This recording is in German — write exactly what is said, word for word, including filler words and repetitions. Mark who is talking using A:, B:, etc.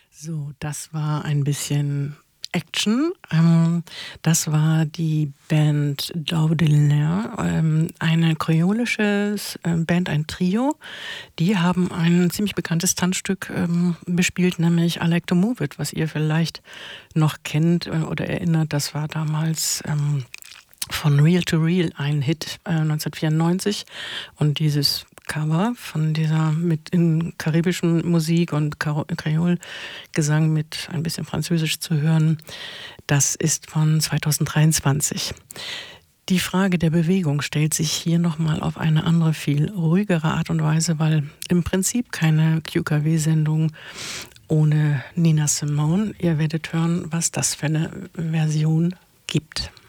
A: So, das war ein bisschen Action. Ähm, das war die Band Dowdillionaire, ähm, eine kreolische äh, Band, ein Trio. Die haben ein ziemlich bekanntes Tanzstück ähm, bespielt, nämlich I Like to Move It, was ihr vielleicht noch kennt äh, oder erinnert. Das war damals ähm, von Real to Real ein Hit äh, neunzehnhundertvierundneunzig. Und dieses Cover von dieser mit in karibischen Musik und Kreolgesang mit ein bisschen Französisch zu hören, das ist von zweitausenddreiundzwanzig. Die Frage der Bewegung stellt sich hier nochmal auf eine andere, viel ruhigere Art und Weise, weil im Prinzip keine Q K W-Sendung ohne Nina Simone. Ihr werdet hören, was das für eine Version gibt.